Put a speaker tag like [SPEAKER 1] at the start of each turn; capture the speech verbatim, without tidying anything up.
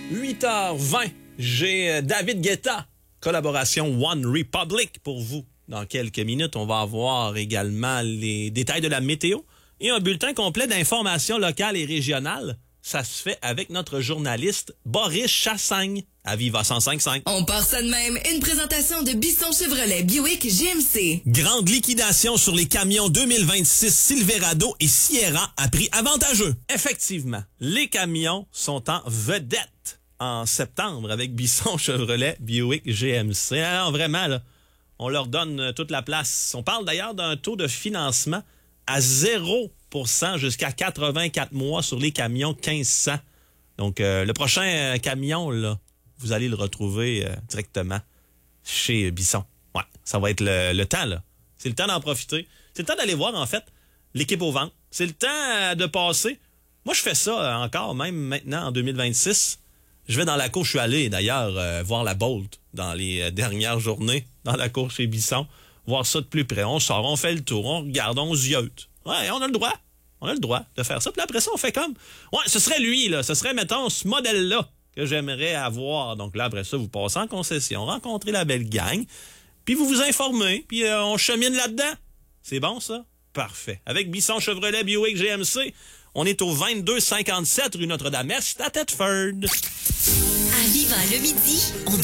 [SPEAKER 1] huit heures vingt, j'ai David Guetta, collaboration One Republic pour vous. Dans quelques minutes, on va avoir également les détails de la météo et un bulletin complet d'informations locales et régionales. Ça se fait avec notre journaliste Boris Chassagne à Viva cent cinq virgule cinq.
[SPEAKER 2] On part ça de même. Une présentation de Bisson Chevrolet Buick G M C.
[SPEAKER 1] Grande liquidation sur les camions deux mille vingt-six Silverado et Sierra à prix avantageux. Effectivement, les camions sont en vedette en septembre avec Bisson Chevrolet Buick G M C. Alors vraiment, là, on leur donne toute la place. On parle d'ailleurs d'un taux de financement à zéro pour cent jusqu'à quatre-vingt-quatre mois sur les camions quinze cents. Donc, euh, le prochain euh, camion, là, vous allez le retrouver euh, directement chez Bisson. Ouais, ça va être le, le temps, là. C'est le temps d'en profiter. C'est le temps d'aller voir, en fait, l'équipe aux ventes. C'est le temps euh, de passer. Moi, je fais ça euh, encore, même maintenant, en deux mille vingt-six. Je vais dans la cour. Je suis allé, d'ailleurs, euh, voir la Bolt dans les euh, dernières journées, dans la cour chez Bisson. Voir ça de plus près. On sort, on fait le tour, on regarde, on ziote. Ouais, on a le droit. On a le droit de faire ça. Puis après ça, on fait comme... Ouais, ce serait lui, là. Ce serait, mettons, ce modèle-là que j'aimerais avoir. Donc là, après ça, vous passez en concession, rencontrez la belle gang, puis vous vous informez, puis euh, on chemine là-dedans. C'est bon, ça? Parfait. Avec Bisson Chevrolet Buick G M C, on est au vingt-deux cinquante-sept rue Notre-Dame-Est à Thetford.
[SPEAKER 3] À Viva le midi, on